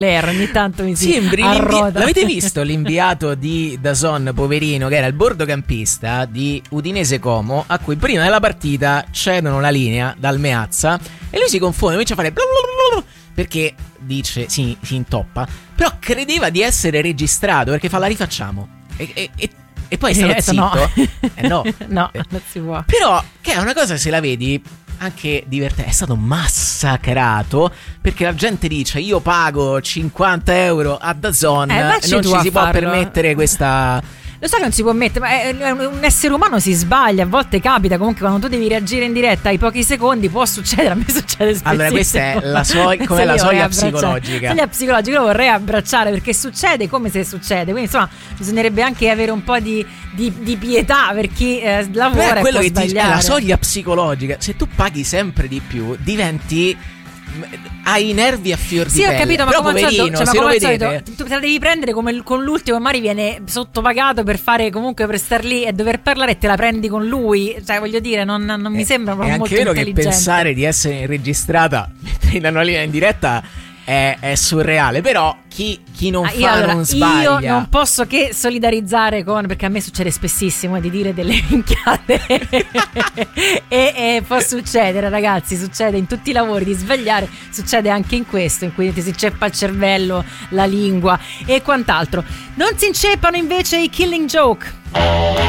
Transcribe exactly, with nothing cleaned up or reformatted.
ogni tanto mi si Sembri arroda. L'avete visto l'inviato di D A Z N, poverino, che era il bordocampista di Udinese Como, a cui prima della partita cedono la linea dal Meazza e lui si confonde, comincia a fare blu blu blu, perché dice, si, si intoppa, però credeva di essere registrato, perché fa la rifacciamo e, e, e, e poi è stato Eh, zitto. no. Eh, no. No, Eh, non si può. però, che è una cosa, se la vedi, anche divertente, è stato massacrato, perché la gente dice io pago cinquanta euro a D A Z N Eh, e vacci non tu ci a si può farlo. permettere questa... Lo sai che non si può mettere, ma è, è un essere umano, si sbaglia, a volte capita, comunque quando tu devi reagire in diretta ai pochi secondi può succedere, a me succede spessissimo. Allora questa è la soglia, come la soglia psicologica. La soglia psicologica, lo vorrei abbracciare perché succede come se succede, quindi insomma bisognerebbe anche avere un po' di, di, di pietà per chi eh, lavora. Beh, e quello può che ti, è sbagliare. la soglia psicologica. Se tu paghi sempre di più diventi, hai i nervi a fior di Sì, pelle. ho capito, ma però come al solito, poverino, cioè, ma se lo come al vedete solito, tu te la devi prendere come l- con l'ultimo, magari viene sottopagato per fare comunque per star lì e dover parlare e te la prendi con lui. Cioè, voglio dire, non, non mi Eh, sembra è proprio anche molto vero che intelligente. pensare di essere registrata mentre in una linea in diretta è, è surreale. Però chi, chi non Ah, fa io, allora, non sbaglia. io non posso che solidarizzare con, perché a me succede spessissimo di dire delle minchiate e, e può succedere, ragazzi, succede in tutti i lavori di sbagliare, succede anche in questo, in cui ti si inceppa il cervello, la lingua e quant'altro. Non si inceppano invece i Killing Joke.